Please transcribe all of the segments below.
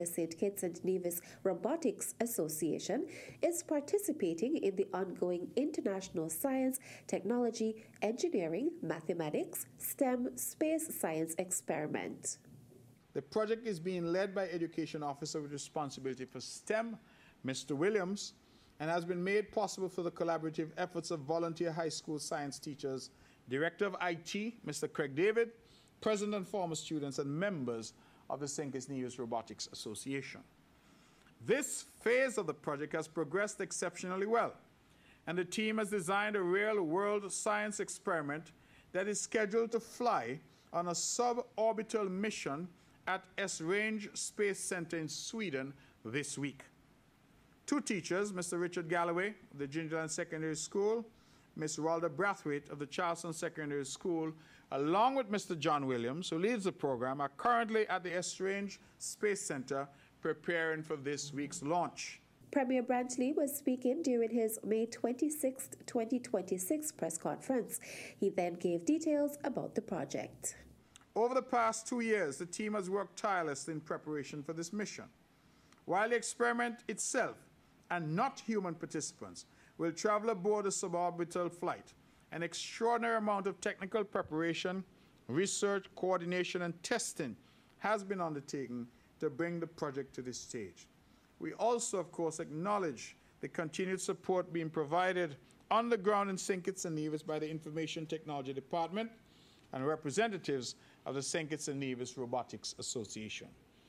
The St. Kitts and Nevis Robotics Association is participating in the ongoing International Science, Technology, Engineering, Mathematics, STEM Space Science Experiment. The project is being led by Education Officer with responsibility for STEM, Mr. Williams, and has been made possible for the collaborative efforts of volunteer high school science teachers, Director of IT, Mr. Craig David, present and former students, and members of the St. Kitts and Nevis Robotics Association. This phase of the project has progressed exceptionally well, and the team has designed a real-world science experiment that is scheduled to fly on a suborbital mission at Esrange Space Center in Sweden this week. Two teachers, Mr. Richard Galloway of the Gingerland Secondary School, Ms. Ralda Brathwaite of the Charleston Secondary School, along with Mr. John Williams, who leads the program, are currently at the Esrange Space Center preparing for this week's launch. Premier Brantley was speaking during his May 26, 2026 press conference. He then gave details about the project. Over the past 2 years, the team has worked tirelessly in preparation for this mission. While the experiment itself, and not human participants, will travel aboard a suborbital flight, an extraordinary amount of technical preparation, research, coordination, and testing has been undertaken to bring the project to this stage. We also, of course, acknowledge the continued support being provided on the ground in St. Kitts and Nevis by the Information Technology Department and representatives of the St. Kitts and Nevis Robotics Association.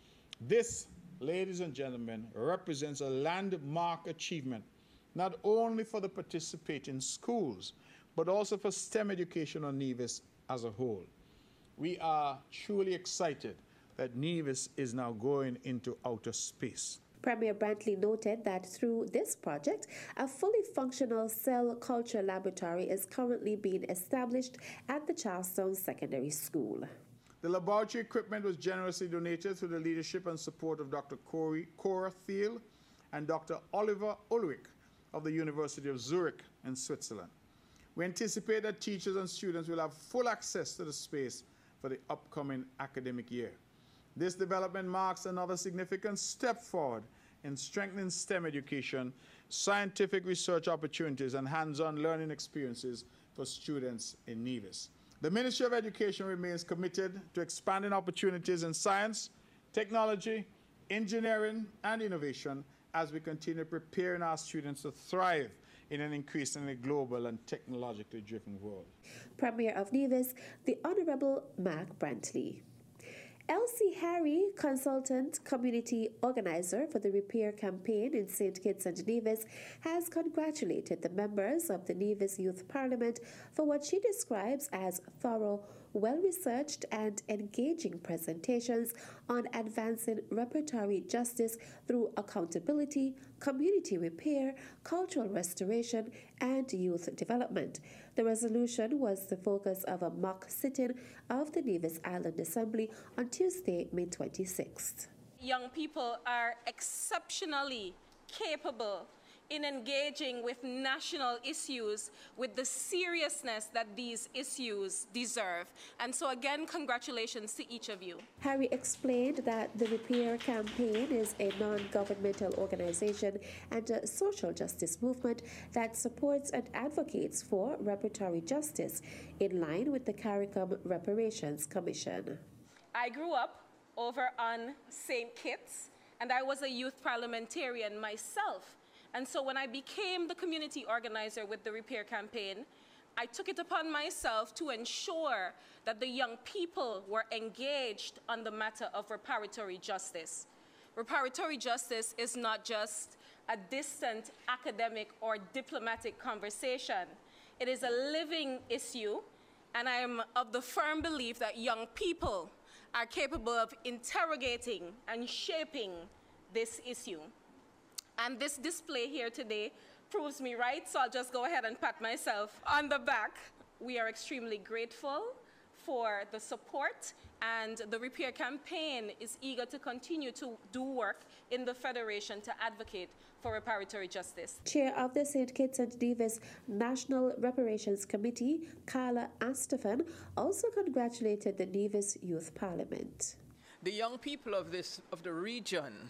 This, ladies and gentlemen, represents a landmark achievement, not only for the participating schools, but also for STEM education on Nevis as a whole. We are truly excited that Nevis is now going into outer space. Premier Brantley noted that through this project, a fully functional cell culture laboratory is currently being established at the Charlestown Secondary School. The laboratory equipment was generously donated through the leadership and support of Dr. Cora Thiel and Dr. Oliver Ulrich of the University of Zurich in Switzerland. We anticipate that teachers and students will have full access to the space for the upcoming academic year. This development marks another significant step forward in strengthening STEM education, scientific research opportunities, and hands-on learning experiences for students in Nevis. The Ministry of Education remains committed to expanding opportunities in science, technology, engineering, and innovation as we continue preparing our students to thrive in an increasingly global and technologically driven world. Premier of Nevis, the Honorable Mark Brantley. Elsie Harry, consultant community organizer for the repair campaign in St. Kitts and Nevis, has congratulated the members of the Nevis Youth Parliament for what she describes as thorough, well-researched and engaging presentations on advancing repertory justice through accountability, community repair, cultural restoration, and youth development. The resolution was the focus of a mock sit-in of the Nevis Island Assembly on Tuesday, May 26th. Young people are exceptionally capable in engaging with national issues with the seriousness that these issues deserve. And so again, congratulations to each of you. Harry explained that the Repair Campaign is a non-governmental organization and a social justice movement that supports and advocates for repertory justice in line with the CARICOM Reparations Commission. I grew up over on St. Kitts, and I was a youth parliamentarian myself. And so when I became the community organizer with the Repair Campaign, I took it upon myself to ensure that the young people were engaged on the matter of reparatory justice. Reparatory justice is not just a distant academic or diplomatic conversation. It is a living issue, and I am of the firm belief that young people are capable of interrogating and shaping this issue. And this display here today proves me right, so I'll just go ahead and pat myself on the back. We are extremely grateful for the support, and the Repair Campaign is eager to continue to do work in the Federation to advocate for reparatory justice. Chair of the St. Kitts and Nevis National Reparations Committee, Carla Astafan, also congratulated the Nevis Youth Parliament. The young people of the region